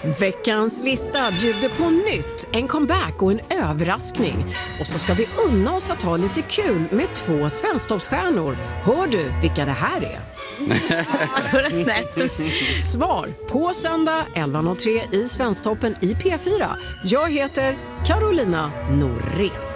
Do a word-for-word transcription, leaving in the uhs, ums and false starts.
Veckans lista bjuder på nytt, en comeback och en överraskning. Och så ska vi unna oss att ha lite kul med två svensktoppsstjärnor. Hör du vilka det här är? Svar på söndag elva noll tre i Svensktoppen i P fyra. Jag heter Carolina Norén.